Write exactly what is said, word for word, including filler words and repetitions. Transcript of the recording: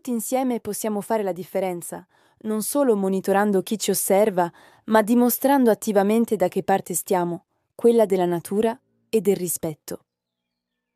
tutti insieme possiamo fare la differenza, non solo monitorando chi ci osserva, ma dimostrando attivamente da che parte stiamo, quella della natura e del rispetto.